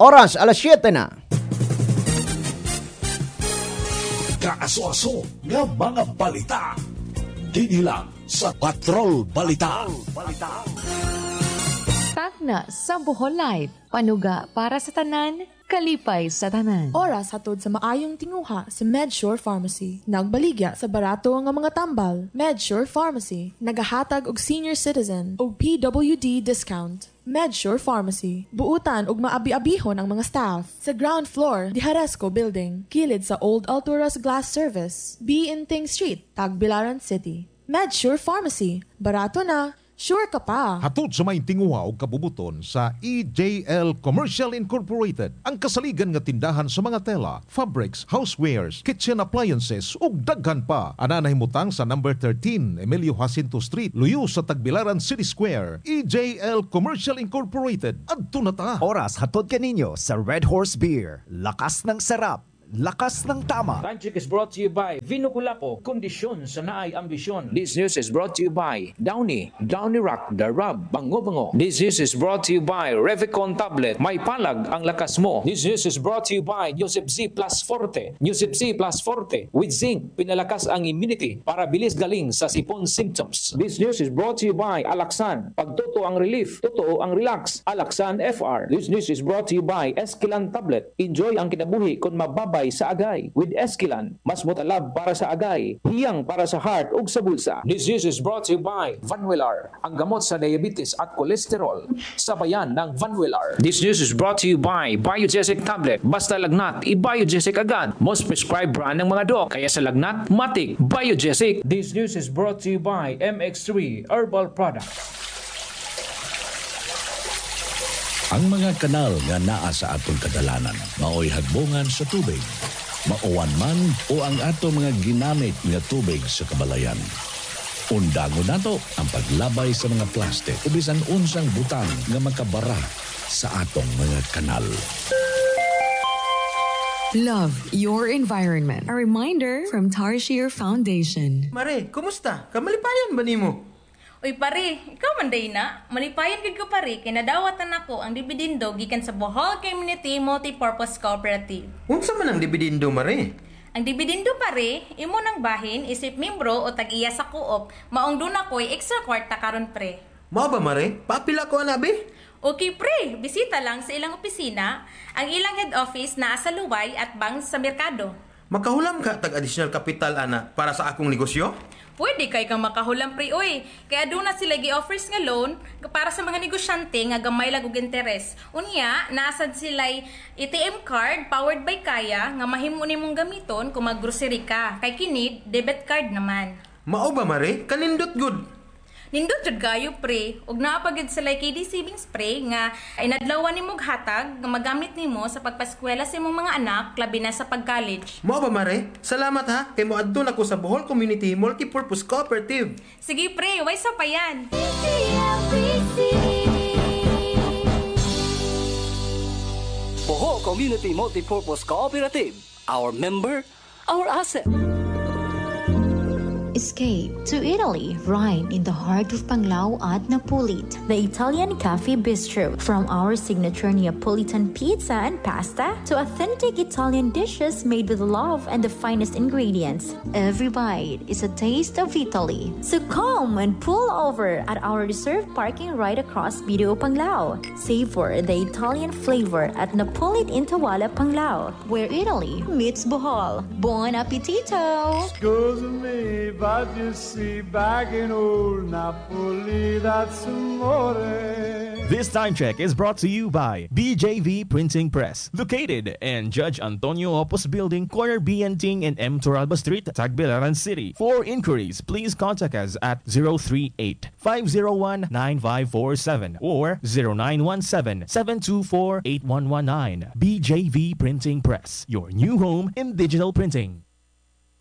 Oras, alas 7 na. Kaaso-aso nga mga balita. Dili lang sa Patrol Balita. Tagna sa Bohol Live. Panuga para sa tanan, kalipay sa tanan. Oras hatod sa maayong tinguha sa MedSure Pharmacy. Nagbaligya sa barato nga mga tambal. MedSure Pharmacy. Nagahatag og senior citizen og PWD discount. MedSure Pharmacy. Buutan og maabi-abihon ang mga staff. Sa ground floor, di Haresco Building. Kilid sa Old Alturas Glass Service. B. Inting Street, Tagbilaran City. MedSure Pharmacy. Barato na. Sure ka pa. Hatod sa may tinguha o kabubuton sa EJL Commercial Incorporated, ang kasaligan nga tindahan sa mga tela, fabrics, housewares, kitchen appliances ug daghan pa. Ana nahimutang sa number 13 Emilio Jacinto Street, luyo sa Tagbilaran City Square. EJL Commercial Incorporated. Adto na ta. Oras hatod kaninyo sa Red Horse Beer. Lakas ng sarap. Lakas ng tama. Time check is brought to you by Vino Culapo, kondisyon sa naay ambisyon. This news is brought to you by Downy Rock, The Rub, Bango. This news is brought to you by Revicon Tablet, may palag ang lakas mo. This news is brought to you by Joseph Z Plus Forte. Joseph Z Plus Forte with zinc, pinalakas ang immunity para bilis galing sa sipon symptoms. This news is brought to you by Alaxan, pagtuto ang relief, totoo ang relax. Alaxan FR. This news is brought to you by Esquilan Tablet. Enjoy ang kinabuhi kung mababay sa agay. With Esquilan, mas motalab para sa agay, hiyang para sa heart ug sa bulsa. This news is brought to you by Vanwillar, ang gamot sa diabetes at kolesterol. Sabayan ng Vanwillar. This news is brought to you by Biogesic Tablet. Basta lagnat, i-Biogesic agad. Most prescribed brand ng mga dok. Kaya sa lagnat, matik, Biogesic. This news is brought to you by MX3 Herbal Products. Ang mga kanal nga naa sa atong kadalanan mao'y hagbongan sa tubig, mauwan man o ang atong mga ginamit nga tubig sa kabalayan. Undangon nato ang paglabay sa mga plastic o bisan unsang butang nga makabara sa atong mga kanal. Love your environment. A reminder from Tarshir Foundation. Mare, kumusta? Kamalipayan ba nimo? Uy pare, ikaw man day na. Malipayan gid ko pare, kay nadawatan ako ang dibidindo gikan sa Bohol Community Multipurpose Cooperative. Unsa man ang dibidindo, mare? Ang dibidindo pare, imo nang bahin isip membro o tag-iya sa co-op, maong duna ko'y extra kwarta karon pre. Mao ba, mare? Papila ko anabi? Okay pre, bisita lang sa ilang opisina. Ang ilang head office naa sa Luway at Bangs sa Merkado. Makahulam ka tag additional capital ana para sa akong negosyo? Pwede kay kang makahulam pre oy. Kaya doon na sila gi-offers nga loan para sa mga negosyante nga gamay lag og interes. Unya, naasad sila'y ATM card powered by Kaya nga mahimo nimong gamiton kung mag-grocery ka. Kay kini debit card naman. Mao ba, mare? Kanindot good. Nindot jud kayo pre, ug naapagid sila KD Saving Spray nga inadlawan nimo hatag nga magamit nimo sa pagpaskwela sa imong mga anak labi na sa pag-college. Mao ba, mare? Salamat ha, kay moadto na ko sa Bohol Community Multipurpose Cooperative. Sige pre, way sa pa yan. Bohol Community Multipurpose Cooperative. Our member, our asset. Escape to Italy, right in the heart of Panglao at Napolit, the Italian Cafe Bistro. From our signature Neapolitan pizza and pasta to authentic Italian dishes made with love and the finest ingredients, every bite is a taste of Italy. So come and pull over at our reserved parking right across Video Panglao. Savor the Italian flavor at Napolit in Tawala, Panglao, where Italy meets Bohol. Buon appetito! Excuse me, but you see, back in old Napoli, that's amore. This time check is brought to you by BJV Printing Press, located in Judge Antonio Opus Building, corner B and Ting and M. Toralba Street, Tagbilaran City. For inquiries, please contact us at 038-501-9547 or 0917-724-8119. BJV Printing Press, your new home in digital printing.